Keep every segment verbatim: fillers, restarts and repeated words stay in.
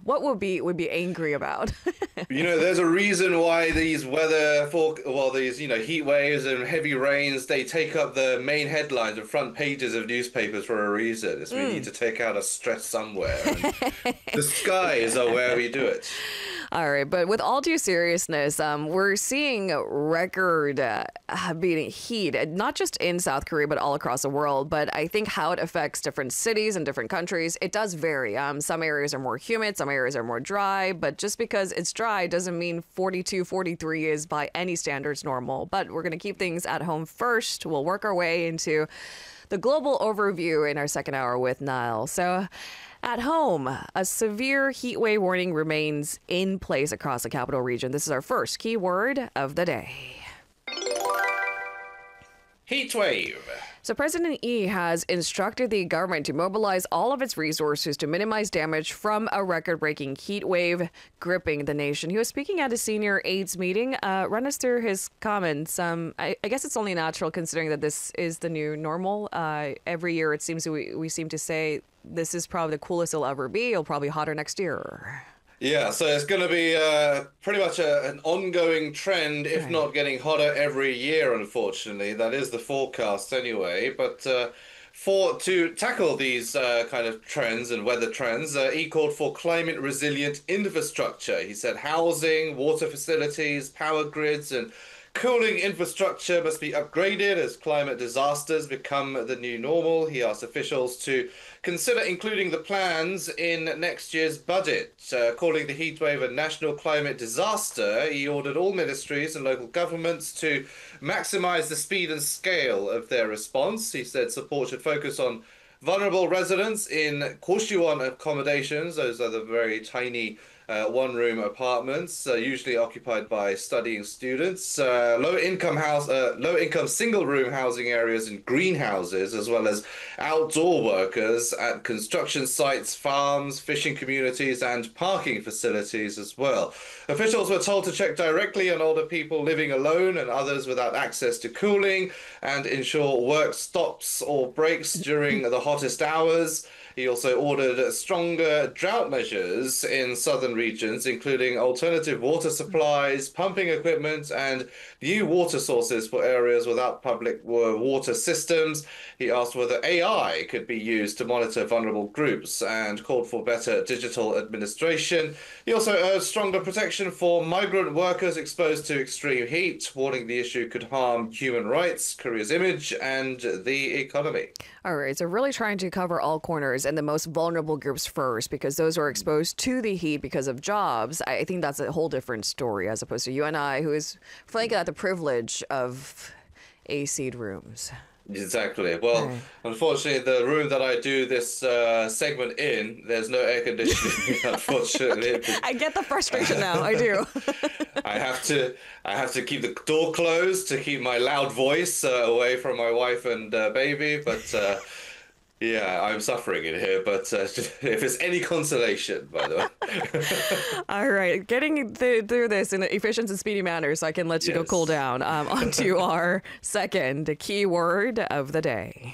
what would be would be angry about? You know, there's a reason why these weather for well, these you know heat waves and heavy rains they take up the main headlines and front pages of newspapers for a reason. It's we need Mm. to take out a stress somewhere, and the skies are where we do it. All right, but with all due seriousness, um, we're seeing record uh, beating heat, uh, not just in South Korea, but all across the world. But I think how it affects different cities and different countries, it does vary. Um, some areas are more humid, some areas are more dry. But just because it's dry doesn't mean forty-two, forty-three is by any standards normal. But we're going to keep things at home first. We'll work our way into the global overview in our second hour with Niall. So, at home, a severe heat wave warning remains in place across the capital region. This is our first keyword of the day. Heat wave. So President Lee has instructed the government to mobilize all of its resources to minimize damage from a record-breaking heat wave gripping the nation. He was speaking at a senior aides meeting. Uh, run us through his comments. Um, I, I guess it's only natural considering that this is the new normal. Uh, every year it seems we, we seem to say this is probably the coolest it'll ever be. It'll probably be hotter next year. Yeah, so it's going to be uh, pretty much a, an ongoing trend, if Right. not getting hotter every year, unfortunately. That is the forecast anyway. But uh, for to tackle these uh, kind of trends and weather trends, uh, he called for climate resilient infrastructure. He said housing, water facilities, power grids, and cooling infrastructure must be upgraded as climate disasters become the new normal. He asked officials to consider including the plans in next year's budget. Uh, calling the heatwave a national climate disaster, he ordered all ministries and local governments to maximize the speed and scale of their response. He said support should focus on vulnerable residents in Koshwon accommodations. Those are the very tiny uh, one-room apartments, uh, usually occupied by studying students. Uh, low-income house, uh, low-income single-room housing areas and greenhouses, as well as outdoor workers at construction sites, farms, fishing communities, and parking facilities as well. Officials were told to check directly on older people living alone and others without access to cooling, and ensure work stops or breaks during the hottest hours. He also ordered stronger drought measures in southern regions, including alternative water supplies, pumping equipment, and new water sources for areas without public water systems. He asked whether A I could be used to monitor vulnerable groups and called for better digital administration. He also urged stronger protection for migrant workers exposed to extreme heat, warning the issue could harm human rights, Korea's image, and the economy. All right, so really trying to cover all corners and the most vulnerable groups first, because those who are exposed to the heat because of jobs. I think that's a whole different story as opposed to you and I, who is finally got the privilege of A C'd rooms. Exactly. Well, Right. unfortunately, the room that I do this uh, segment in, there's no air conditioning, unfortunately. I get the frustration now. I do. I have to I have to keep the door closed to keep my loud voice uh, away from my wife and uh, baby. But uh, yeah, I'm suffering in here. But uh, if it's any consolation, by the way. All right, getting th- through this in an efficient and speedy manner so I can let you go Yes. cool down. Um, on to our second keyword of the day.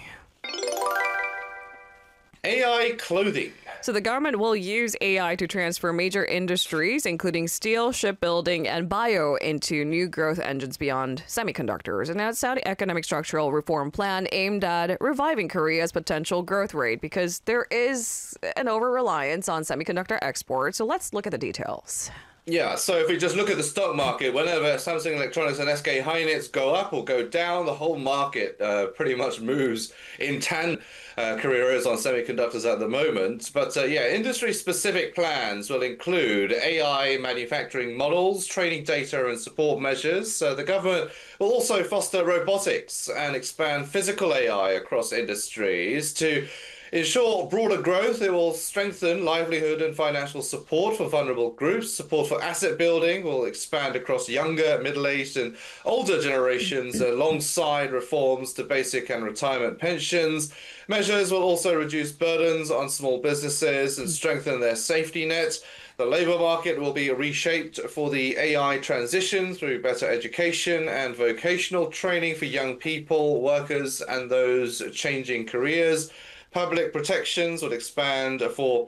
A I clothing. So the government will use A I to transfer major industries, including steel, shipbuilding, and bio, into new growth engines beyond semiconductors. And that's Saudi economic structural reform plan aimed at reviving Korea's potential growth rate, because there is an over-reliance on semiconductor exports. So let's look at the details. Yeah, so if we just look at the stock market, whenever Samsung Electronics and S K Hynix go up or go down, the whole market uh, pretty much moves in tandem. Uh, Korea is on semiconductors at the moment. But uh, yeah, industry-specific plans will include A I manufacturing models, training data, and support measures. Uh, the government will also foster robotics and expand physical A I across industries to ensure broader growth. It will strengthen livelihood and financial support for vulnerable groups. Support for asset building will expand across younger, middle-aged, and older generations alongside reforms to basic and retirement pensions. Measures will also reduce burdens on small businesses and strengthen their safety net. The labour market will be reshaped for the A I transition through better education and vocational training for young people, workers, and those changing careers. Public protections would expand for